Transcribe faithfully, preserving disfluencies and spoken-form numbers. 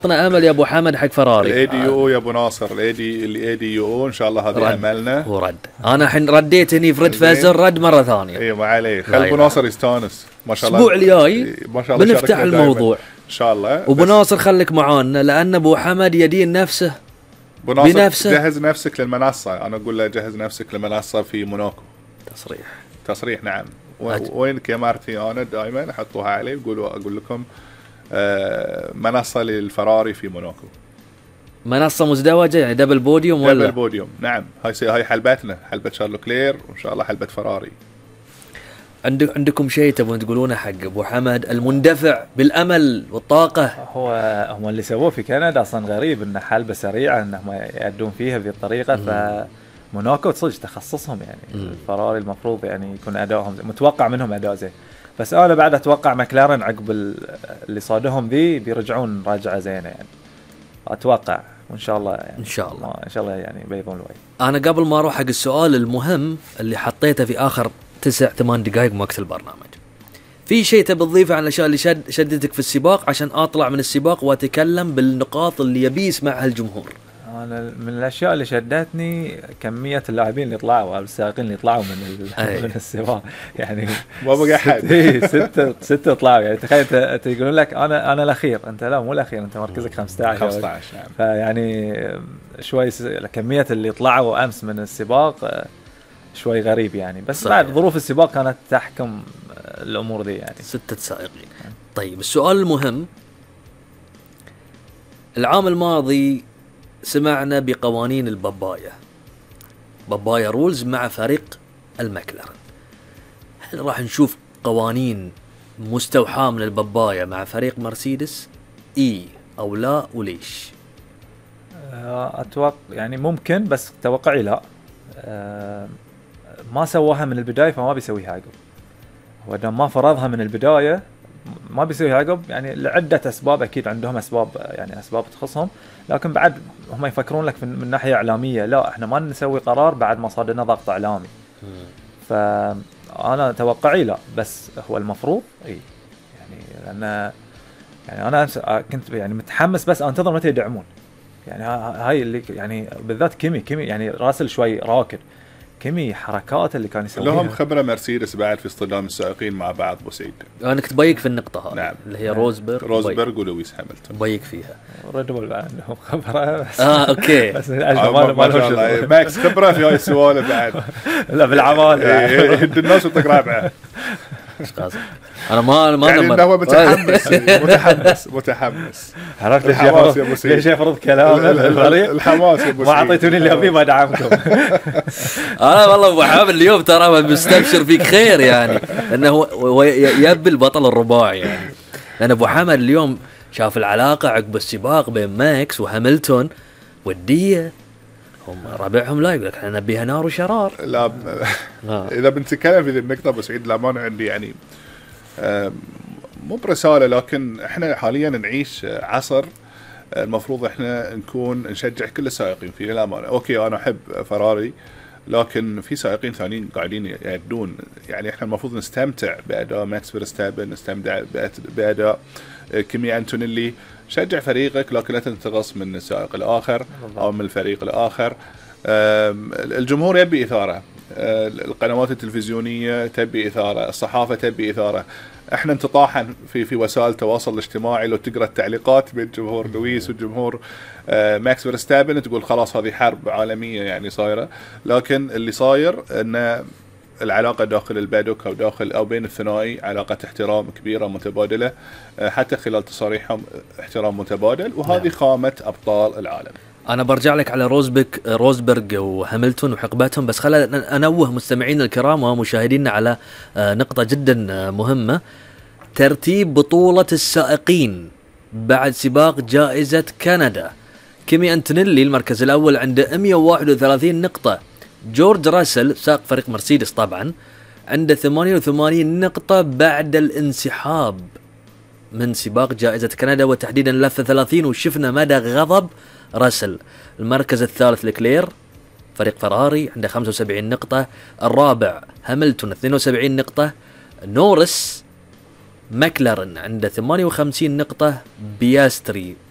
انا امل يا ابو حمد حق فراري الاي دي يو يا ابو ناصر، الاي دي الاي دي يو ان شاء الله هذا املنا. ورد انا الحين رديت هني فرد فازر رد مره ثانيه. اي ما عليه، خل ابو ناصر يستانس ما شاء الله. الاسبوع الجاي ما شاء الله بنفتح الموضوع ان شاء الله. وابو ناصر خليك معانا لان ابو حمد يدين نفسه بنفسه. جهز نفسك للمنصه، انا اقول له جهز نفسك للمنصه في موناكو. تصريح تصريح نعم. وين كاميرتي انا دائما احطوها عليه وقولوا اقول لكم آه منصه للفراري في موناكو. منصه مزدوجه يعني دبل بوديوم ولا دبل بوديوم؟ نعم. هاي هاي حلبتنا، حلبة شارلو كلير وان شاء الله حلبة فراري. عندك عندكم شيء تبون تقولونه حق ابو حمد المندفع بالامل والطاقه؟ هو هم اللي سووه في كندا اصلا غريب، ان حلبة سريعه انهم يأدون فيها بهذه الطريقه. ف موناكو تصج تخصصهم يعني. م. الفراري المفروض يعني يكون ادائهم متوقع منهم اداء زين، بس انا بعد اتوقع ماكلارن عقب اللي صادهم ذي بيرجعون راجعه زينه يعني، اتوقع وان شاء الله يعني ان شاء الله ان شاء الله يعني بيضون الوجه. انا قبل ما اروح حق السؤال المهم اللي حطيته في اخر تسع ثمان دقائق من وقت البرنامج، في شيء تبي تضيفه عن الاشياء اللي شد شدتك في السباق عشان اطلع من السباق واتكلم بالنقاط اللي يبي يسمعها الجمهور؟ أنا من الأشياء اللي شدتني كمية اللاعبين اللي طلعوا أو السائقين اللي طلعوا من من السباق يعني. ما بقى أحد. ستة ستة طلعوا يعني. تخيل تقولون لك أنا أنا الأخير، أنت لا مو الأخير، أنت مركزك خمسة عشر. خمسة عشر يعني. فيعني شوي كمية اللي طلعوا أمس من السباق شوي غريب يعني، بس صحيح. بعد ظروف السباق كانت تحكم الأمور دي يعني. ستة سائقين. طيب السؤال المهم، العام الماضي سمعنا بقوانين البابايا بابايا رولز مع فريق المكلارن، هل راح نشوف قوانين مستوحاة من البابايا مع فريق مرسيدس اي او لا وليش؟ اتوقع يعني ممكن، بس توقعي لا. أه ما سواها من البداية فما بيسويها عقب. ودام ما فرضها من البداية ما بيسويها عقب يعني لعدة أسباب، أكيد عندهم أسباب يعني أسباب تخصهم، لكن بعد هم يفكرون لك من ناحية إعلامية، لا إحنا ما نسوي قرار بعد ما صادنا ضغط إعلامي. فأنا توقعي لا، بس هو المفروض إيه يعني، لأن يعني أنا كنت يعني متحمس بس أنتظر متى يدعمون يعني. هاي اللي يعني بالذات كيمي كيمي يعني راسل شوي راكد، كمية حركات اللي كان يسويها. لهم خبرة مرسيدس بعد في اصطدام السائقين مع بعض بوسيد. أنا كنت بيك في النقطة هذه. نعم. اللي هي روزبرغ روزبرغ ولويس هاملتون بيك فيها. ريدبول بعد عندهم خبرة بس. آه أوكي. بس ما ما شاء الله ماكس خبرة في هاي السوالف بعد. لا بالعمال. يهد الناس وطق رابعة. أنا ما ما يعني إنه هو متحمس متحمس متحمس. عرفت الحماس يا أبو سيد. ليش يفرض كلام الفريق؟ الحماس يا أبو سيد. ما أعطيتوني اللي أبيه ما دعمكم. أنا والله أبو حامد اليوم ترى مستبشر فيك خير يعني، إنه هو يبي البطل الرباعي يعني، لأن أبو حامد اليوم شاف العلاقة عقب السباق بين ماكس وهاملتون ودية، هم ربعهم لا يقول لك احنا نبيها نار وشرار. لا إذا بنتكلم في ذي النقطة أبو سعيد لا ما عندي يعني مو برسالة، لكن احنا حاليا نعيش عصر المفروض احنا نكون نشجع كل السائقين فيه للأمانة. اوكي انا احب فراري، لكن في سائقين ثانيين قاعدين يأدون يعني، احنا المفروض نستمتع بأداء ماكس فيرستابن، نستمتع بأداء كيمي أنتونيلي. شجع فريقك لكن لا تنتقص من السائق الآخر أو من الفريق الآخر. الجمهور يبي إثارة، القنوات التلفزيونية تبي إثارة، الصحافة تبي إثارة. احنا انتطاحا في في وسائل التواصل الاجتماعي لو تقرأ التعليقات بين جمهور لويس وجمهور ماكس فيرستابن تقول خلاص هذه حرب عالمية يعني صايرة، لكن اللي صاير ان العلاقة داخل البادوك أو داخل أو بين الثنائي علاقة احترام كبيرة متبادلة، حتى خلال تصاريحهم احترام متبادل، وهذه خامة أبطال العالم. أنا برجع لك على روزبك روزبرغ وهاملتون وحقبتهم، بس خلينا أنوه مستمعين الكرام ومشاهدينا على نقطة جدا مهمة، ترتيب بطولة السائقين بعد سباق جائزة كندا. كيمي أنتونيلي المركز الأول عنده مئة وواحد وثلاثين نقطة، جورج راسل سائق فريق مرسيدس طبعا عنده ثمانية وثمانين نقطة بعد الانسحاب من سباق جائزة كندا، وتحديدا لفة ثلاثين، وشفنا مدى غضب راسل. المركز الثالث لكلير فريق فراري عنده خمسة وسبعين نقطة، الرابع هاملتون اثنين وسبعين نقطة، نورس ماكلارن عنده ثمانية وخمسين نقطة، بياستري